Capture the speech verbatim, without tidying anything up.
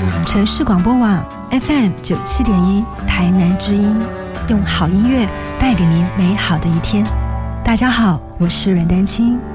城市广播网 F M 九七点一台南之音，用好音乐带给您美好的一天。大家好，我是阮丹青。